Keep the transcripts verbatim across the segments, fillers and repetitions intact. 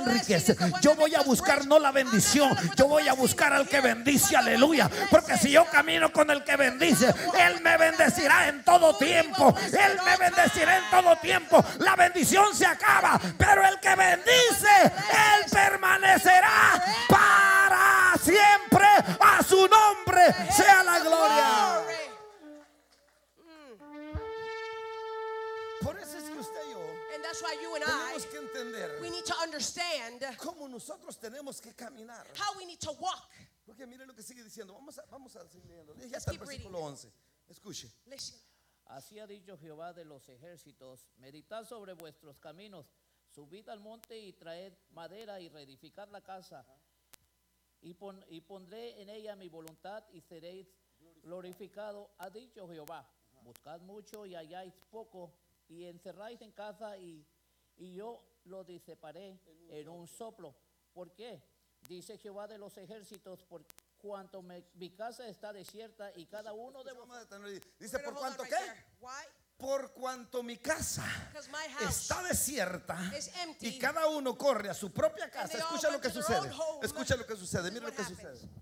enriquece. Yo voy a buscar no la bendición, yo voy a buscar al que bendice, aleluya. Porque si yo camino con el que bendice, Él me bendecirá en todo tiempo. Él me bendecirá en todo tiempo. La bendición se acaba, pero el que bendice, Él permanecerá para siempre. A su nombre sea la gloria. Por eso es que usted y yo And that's why you and I, tenemos que entender we need to understand cómo nosotros tenemos que caminar. how we need to walk. Porque mire lo que sigue diciendo. Vamos a, vamos a seguir leyendo. Ya Let's está el keep reading. versículo once. Escuche. Listen. Así ha dicho Jehová de los ejércitos: meditad sobre vuestros caminos, subid al monte y traed madera y reedificad la casa. Y, pon, y pondré en ella mi voluntad y seréis glorificado, ha dicho Jehová. Buscad mucho y halláis poco, y encerráis en casa y, y yo lo disiparé en un soplo. ¿Por qué? Dice Jehová de los ejércitos: por cuanto me, mi casa está desierta y cada uno de vosotros. Dice, We're ¿por gonna hold on cuanto right qué? there. Why? Por cuanto mi casa Because my house está desierta is empty, y cada uno corre a su propia casa. they all Escucha lo run que to their sucede. own home. Escucha lo que sucede. This is Mira lo what que happens. sucede.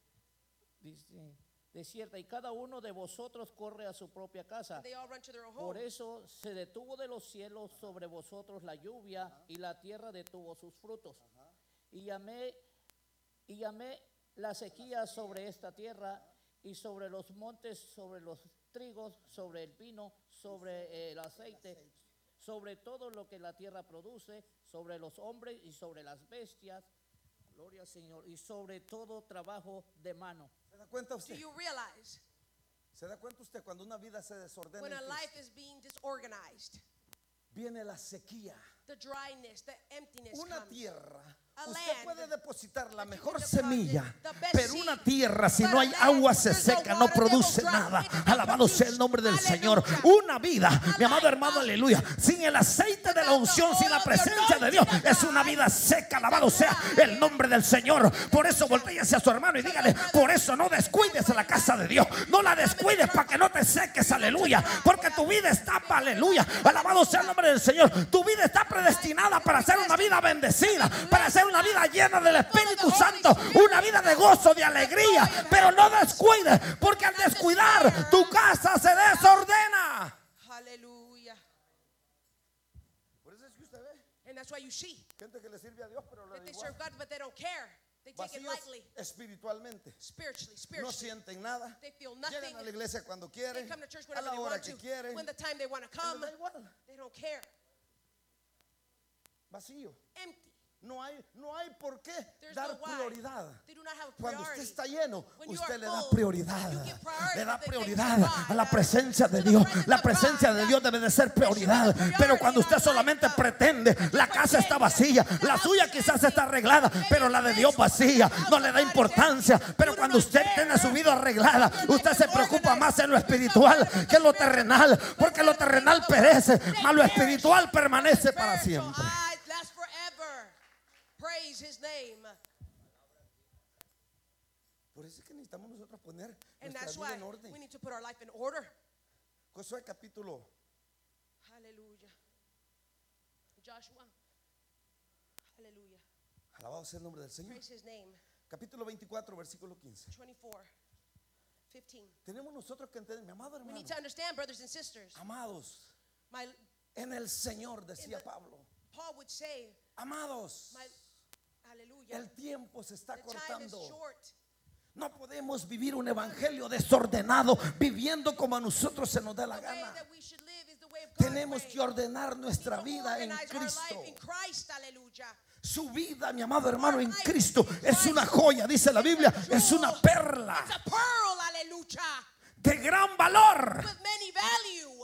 Dice, desierta y cada uno de vosotros corre a su propia casa. they all run to their own Por home. eso se detuvo de los cielos sobre vosotros la lluvia y la tierra detuvo sus frutos. Y llamé, y llamé la sequía sobre esta tierra y sobre los montes, sobre los trigos, sobre el vino, sobre eh, el aceite, sobre todo lo que la tierra produce, sobre los hombres y sobre las bestias. Gloria al Señor. Y sobre todo trabajo de mano. ¿Se da cuenta Do usted? you realize ¿Se da cuenta usted cuando una vida se desordena? when en a Cristo? life is being disorganized, Viene la sequía. the dryness, the emptiness Una comes. tierra. A Usted land puede depositar la that you mejor can deposit semilla, the best pero seed. una tierra si But no a hay land, agua se there's no seca, no water, they will produce dry. nada. It does not Alabado sea el produce. nombre del Señor. Hallelujah. Una vida, mi amado hermano, aleluya, sin el aceite de la unción, sin la presencia de Dios, es una vida seca. Alabado sea el nombre del Señor. Por eso voltee hacia su hermano y dígale: por eso no descuides la casa de Dios, no la descuides para que no te seques, aleluya, porque tu vida está, aleluya, alabado sea el nombre del Señor. Tu vida está predestinada para ser una vida bendecida, para ser una vida llena del Espíritu Santo, una vida de gozo, de alegría. Pero no descuides, porque al descuidar tu casa se desordena. Hallelujah. Por eso es que usted ve And that's why you see gente que le sirve a Dios, pero lo that they igual, serve God, but they don't care. They take it vacíos lightly, espiritualmente. spiritually, No spiritually. sienten nada. They feel nothing. Llegan a la iglesia cuando They quieren, come to church a whenever la they hora want que to, quieren. when the time they want to Les come. da igual. They don't care. Vacío. Empty. No hay, no hay por qué There's dar no why. prioridad. They do not have a Cuando usted priority. está lleno, When you usted are le da full, prioridad. you give priority Le da to the things prioridad of God. a la presencia de To the Dios. presence La of God. presencia de Dios debe de ser prioridad. Pero cuando usted solamente pretende, la casa está vacía, la suya quizás está arreglada, pero la de Dios vacía, no le da importancia. Pero cuando usted tiene su vida arreglada, usted se preocupa más en lo espiritual que en lo terrenal, porque lo terrenal perece, mas lo espiritual permanece para siempre. I last forever. Praise His name. Por eso es que necesitamos nosotros poner And nuestra that's vida why en orden. we need to put our life in order. Josué capítulo, Hallelujah. Joshua. Hallelujah. alabado sea el nombre del Señor. Praise His name. Capítulo veinticuatro, versículo quince. twenty-four, fifteen. Tenemos nosotros que entender, mi amado We hermano, need to understand, brothers and sisters. amados, My en el Señor, decía the- Pablo, Paul would say, amados, my hallelujah. el tiempo se está The time is cortando. short. No podemos vivir un evangelio desordenado, viviendo como a nosotros se nos dé la The way gana. that we should live is the way of God's Tenemos way. que ordenar We nuestra need to vida en organize our Cristo. life in Christ, hallelujah. Su vida, mi amado hermano, en Cristo es una joya, dice la Biblia, es una perla It's a pearl, hallelujah, de gran valor. with many value.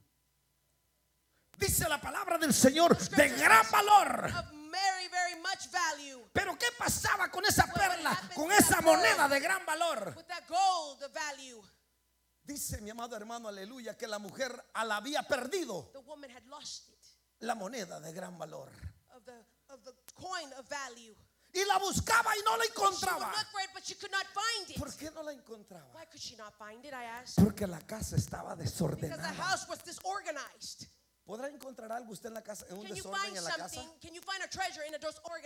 Dice la palabra del Señor, de gran valor. Of very, very much value. Pero ¿qué pasaba con esa perla, con esa moneda de gran valor? With that gold, the value. Dice mi amado hermano, aleluya, que la mujer la había perdido, The woman had lost it. la moneda de gran valor. Of the, of the coin of value. Y la buscaba y no la She would encontraba. look for it, but she could not find it. ¿Por qué no la encontraba? Why could she not find it, I asked? Porque la casa estaba Because the desordenada. house was disorganized. ¿Podrá encontrar algo usted en la casa, en un Can you desorden find en la casa? something? Can you find a treasure in a disorganized